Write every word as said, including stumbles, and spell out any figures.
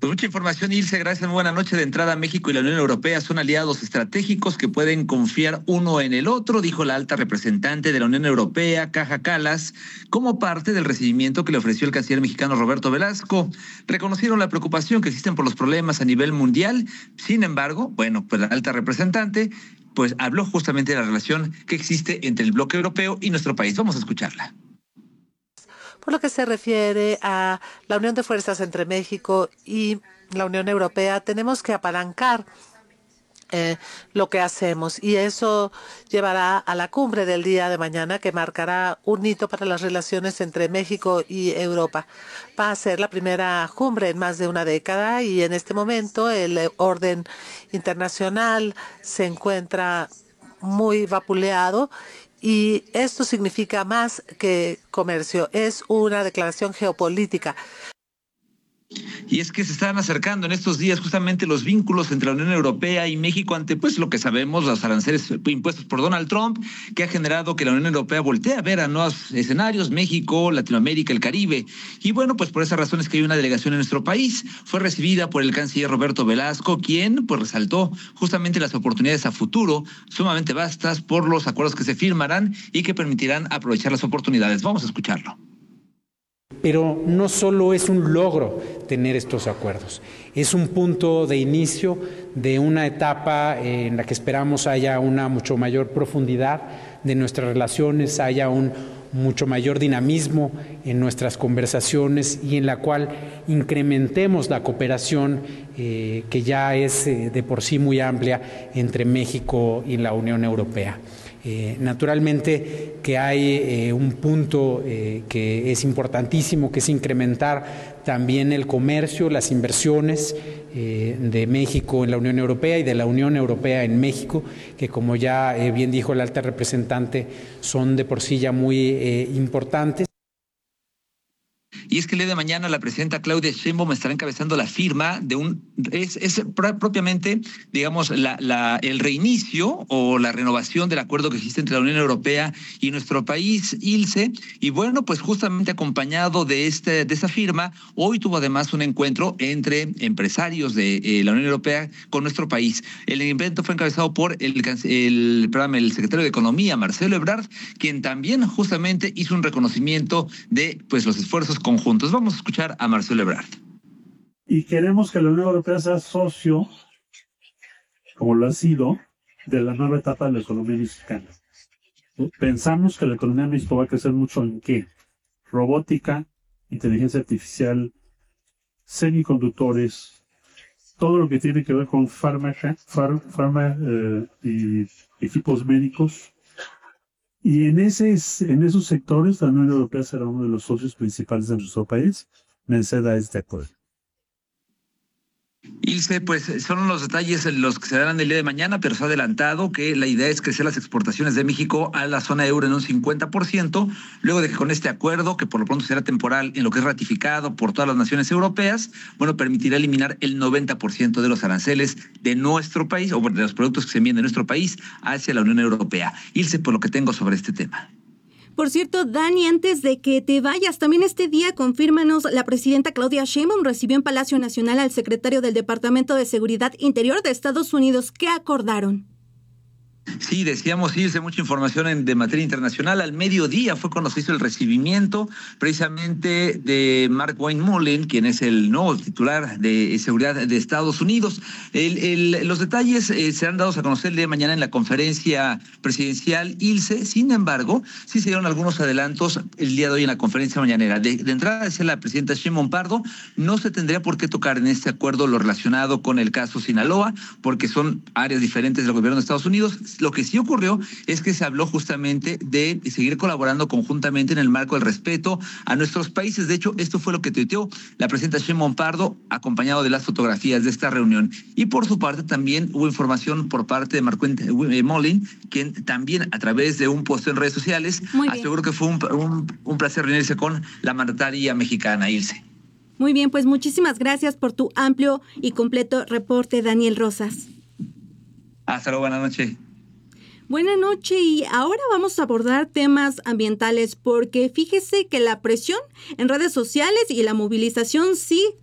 Pues mucha información, Ilse, gracias. Muy buena noche. De entrada, México y la Unión Europea son aliados estratégicos que pueden confiar uno en el otro, dijo la alta representante de la Unión Europea, Kaja Kallas, como parte del recibimiento que le ofreció el canciller mexicano Roberto Velasco. Reconocieron la preocupación que existen por los problemas a nivel mundial. Sin embargo, bueno, pues la alta representante pues habló justamente de la relación que existe entre el bloque europeo y nuestro país. Vamos a escucharla. Por lo que se refiere a la unión de fuerzas entre México y la Unión Europea, tenemos que apalancar eh, lo que hacemos y eso llevará a la cumbre del día de mañana que marcará un hito para las relaciones entre México y Europa. Va a ser la primera cumbre en más de una década y en este momento el orden internacional se encuentra muy vapuleado. Y esto significa más que comercio, es una declaración geopolítica. Y es que se están acercando en estos días justamente los vínculos entre la Unión Europea y México ante pues lo que sabemos, los aranceles impuestos por Donald Trump, que ha generado que la Unión Europea voltee a ver a nuevos escenarios, México, Latinoamérica, el Caribe. Y bueno, pues por esas razones que hay una delegación en nuestro país. Fue recibida por el canciller Roberto Velasco, quien pues resaltó justamente las oportunidades a futuro, sumamente vastas por los acuerdos que se firmarán y que permitirán aprovechar las oportunidades. Vamos a escucharlo. Pero no solo es un logro tener estos acuerdos, es un punto de inicio de una etapa en la que esperamos haya una mucho mayor profundidad de nuestras relaciones, haya un mucho mayor dinamismo en nuestras conversaciones y en la cual incrementemos la cooperación eh, que ya es eh, de por sí muy amplia entre México y la Unión Europea. Eh, naturalmente que hay eh, un punto eh, que es importantísimo, que es incrementar también el comercio, las inversiones eh, de México en la Unión Europea y de la Unión Europea en México, que como ya eh, bien dijo la alta representante, son de por sí ya muy eh, importantes. Y es que el día de mañana la presidenta Claudia Sheinbaum estará encabezando la firma de un, es, es propiamente, digamos, la, la, el reinicio o la renovación del acuerdo que existe entre la Unión Europea y nuestro país, Ilse. Y bueno, pues justamente acompañado de, este, de esta firma, hoy tuvo además un encuentro entre empresarios de eh, la Unión Europea con nuestro país. El evento fue encabezado por el, el, perdón, el secretario de Economía, Marcelo Ebrard, quien también justamente hizo un reconocimiento de pues los esfuerzos conjuntos. Vamos a escuchar a Marcelo Ebrard. Y queremos que la Unión Europea sea socio, como lo ha sido, de la nueva etapa de la economía mexicana. Pensamos que la economía de México va a crecer mucho en ¿qué? Robótica, inteligencia artificial, semiconductores, todo lo que tiene que ver con fármaca, far, farma eh, y equipos médicos. Y en, ese, en esos sectores la Unión Europea será uno de los socios principales de nuestro país, merced a este acuerdo. Ilse, pues son los detalles los que se darán el día de mañana, pero se ha adelantado que la idea es crecer las exportaciones de México a la zona euro en un cincuenta por ciento, luego de que con este acuerdo, que por lo pronto será temporal en lo que es ratificado por todas las naciones europeas, bueno, permitirá eliminar el noventa por ciento de los aranceles de nuestro país, o de los productos que se envían de nuestro país hacia la Unión Europea. Ilse, por lo que tengo sobre este tema. Por cierto, Dani, antes de que te vayas, también este día, confírmanos, la presidenta Claudia Sheinbaum recibió en Palacio Nacional al secretario del Departamento de Seguridad Interior de Estados Unidos. ¿Qué acordaron? Sí, decíamos, Ilse, mucha información en, de materia internacional. Al mediodía fue cuando se hizo el recibimiento precisamente de Mark Wayne Mullen, quien es el nuevo titular de seguridad de Estados Unidos. El, el, los detalles eh, serán dados a conocer el día de mañana en la conferencia presidencial, Ilse. Sin embargo, sí se dieron algunos adelantos el día de hoy en la conferencia mañanera. De, de entrada, decía la presidenta Sheinbaum Pardo, no se tendría por qué tocar en este acuerdo lo relacionado con el caso Sinaloa, porque son áreas diferentes del gobierno de Estados Unidos. Lo que sí ocurrió es que se habló justamente de seguir colaborando conjuntamente en el marco del respeto a nuestros países. De hecho, esto fue lo que tuiteó la presidenta Sheinbaum Pardo, acompañado de las fotografías de esta reunión. Y por su parte también hubo información por parte de Mark Wayne Mullen, quien también a través de un post en redes sociales aseguró que fue un, un, un placer reunirse con la mandataria mexicana, Ilse. Muy bien, pues muchísimas gracias por tu amplio y completo reporte, Daniel Rosas. Hasta luego, buenas noches. Buenas noches, y ahora vamos a abordar temas ambientales porque fíjese que la presión en redes sociales y la movilización sí